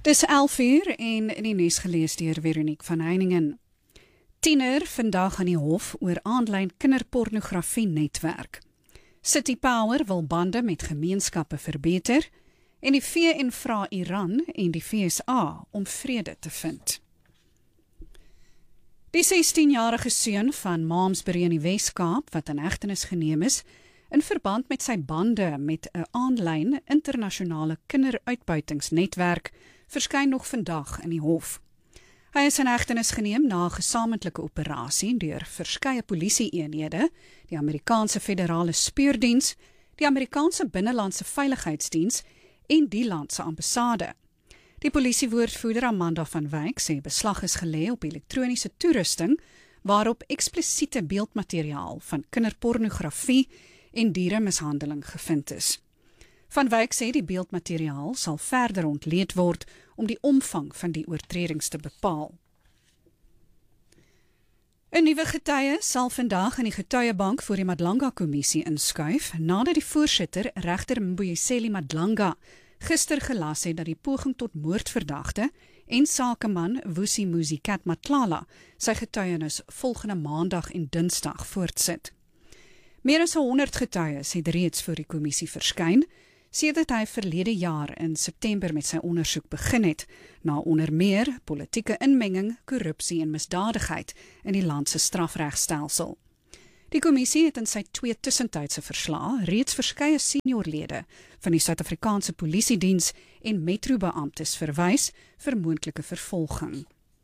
Dis 11:00 en in die nuus gelees deur Veronique van Heiningen. Tiener vandag aan die hof oor aanlyn kinderpornografie netwerk. City Power wil bande met gemeenskappe verbeter en die VN vra Iran en die VSA om vrede te vind. Die 16-jarige seun van Malmesbury in die Wes-Kaap wat in hegtenis geneem is in verband met sy bande met 'n aanlyn internasionale kinderuitbuitingsnetwerk verskyn nog vandag in die hof. Hy is in hegtenis geneem na 'n gesamentlike operasie deur verskeie polisieeenhede, die Amerikaanse Federale Speurdiens, die Amerikaanse Binnelandse Veiligheidsdiens en die land se ambassade. Die polisiewoordvoerder Amanda van Wyk sê beslag is gelê op elektroniese toerusting waarop eksplisiete beeldmateriaal van kinderpornografie en dieremishandeling gevind is. Van Wyk sê die beeldmateriaal sal verder ontleed word om die omvang van die oortredings te bepaal. 'n Nuwe getuie sal vandag in die getuiebank voor die Madlanga-kommissie inskuif nadat die voorsitter, regter Mbuyiseli Madlanga, gister gelas het dat die poging tot moordverdagte en sakeman Vusi Muzikat Matlala sy getuienis volgende maandag en dinsdag voortsit. Meer as 100 getuies het reeds voor die kommissie verskyn, sedert hy verlede jaar in September met sy ondersoek begin het, na onder meer politieke inmenging, korrupsie en misdadigheid in die land se strafregstelsel. Die kommissie het in sy 2 tussentydse verslae reeds verskeie seniorlede van die Suid-Afrikaanse Polisiediens en metrobeamptes verwys vir moontlike vervolging.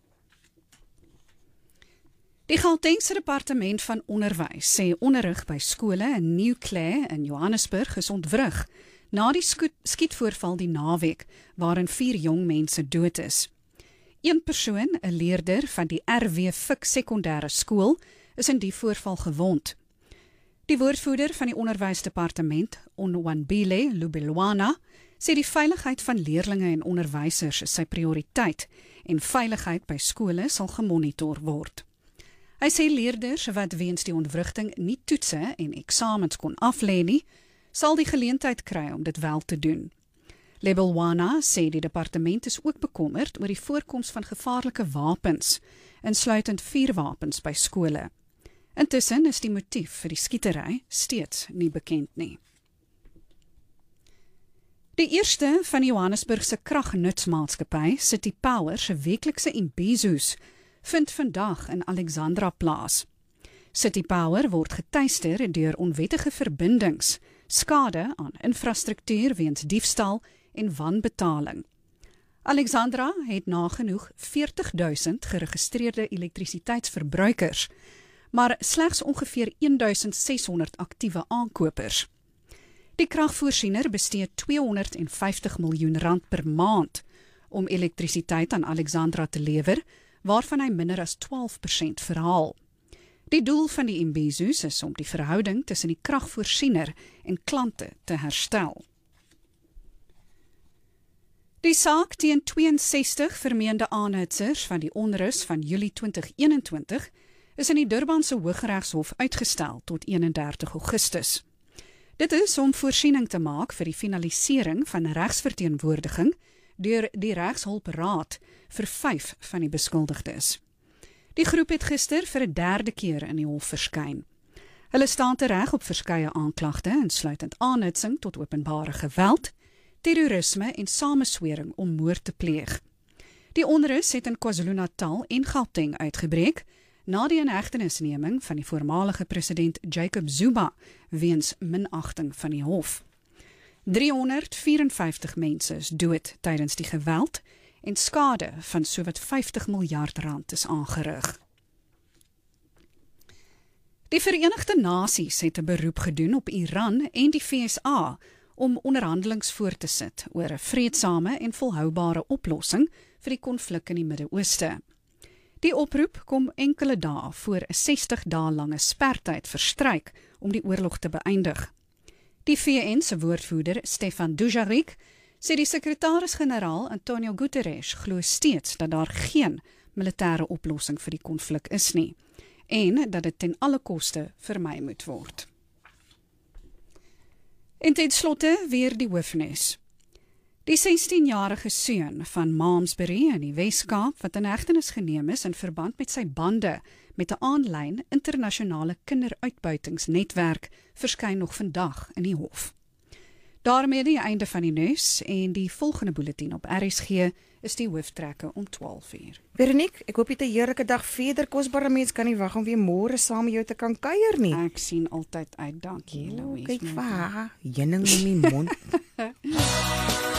Die Gautengse Departement van Onderwys sê onderrig by skole in New Clare in Johannesburg is ontwrig na die skietvoorval die naweek waarin 4 jong mense dood is. Een persoon, 'n leerder van die RW Fik sekondêre skool, is in die voorval gewond. Die woordvoerder van die onderwysdepartement, Onwandile Lubelwana, sê die veiligheid van leerlinge en onderwysers is sy prioriteit en veiligheid by skole sal gemonitor word. Hy sê leerders wat weens die ontwrigting nie toetse en eksamens kon aflê nie, sal die geleentheid kry om dit wel te doen. Lebelwana sê die departement is ook bekommerd oor die voorkoms van gevaarlike wapens, insluitend vuurwapens by skole. Intussen is die motief vir die skietery steeds nie bekend nie. Die eerste van die Johannesburgse kragnutsmaatskappy, City Power, se weeklikse imbizo's, vind vandag in Alexandra plaas. City Power word getuister deur onwettige verbindings, skade aan infrastruktuur weens diefstal en wanbetaling. Alexandra het nagenoeg 40.000 geregistreerde elektrisiteitsverbruikers, maar slegs ongeveer 1.600 aktiewe aankopers. Die kragvoorsiener bestee R250 miljoen per maand om elektrisiteit aan Alexandra te lewer, waarvan hy minder as 12% verhaal. Die doel van die imbizo's is om die verhouding tussen die kragvoorsiener en klante te herstel. Die saak teen 62 vermeende aanhitsers van die onrus van Julie 2021 is in die Durbanse Hooggeregshof uitgestel tot 31 Augustus. Dit is om voorsiening te maak vir die finalisering van regsverteenwoordiging deur die Regshulpraad vir 5 van die beskuldigdes. Die groep het gister vir 'n 3de keer in die hof verskyn. Hulle staan tereg op verskeie aanklagte, insluitend aanhitsing tot openbare geweld, terrorisme en sameswering om moord te pleeg. Die onrus het in KwaZulu-Natal en Gauteng uitgebreek na die inhegtenisneming van die voormalige president Jacob Zuma weens minagting van die hof. 354 mense is dood tydens die geweld en skade van sowat R50 miljard is aangerig. Die Verenigde Nasies het 'n beroep gedoen op Iran en die VSA om onderhandelings voor te sit oor 'n vreedsame en volhoubare oplossing vir die konflik in die Midde-Ooste. Die oproep kom enkele dae voor 'n 60 dae lange spertyd verstryk om die oorlog te beëindig. Die VN se woordvoerder Stefan Dujarric sê die sekretaris-generaal Antonio Guterres glo steeds dat daar geen militêre oplossing vir die konflik is nie en dat dit ten alle koste vermy moet word. En ten slotte weer die hoofnuus. Die 16-jarige seun van Malmesbury in die Wes-Kaap wat in hegtenis geneem is in verband met sy bande met 'n aanlyn internasionale kinderuitbuitingsnetwerk verskyn nog vandag in die hof. Daarmee die einde van die nuus en die volgende bulletin op RSG is die hooftrekke om 12:00. Veronique, ek hoop jy het 'n heerlike dag verder. Kosbare mens kan nie wag om weer môre saam met jou te kan kuier nie. Ek sien altyd uit, dankie Louise. Kyk vir, jenning in my mond.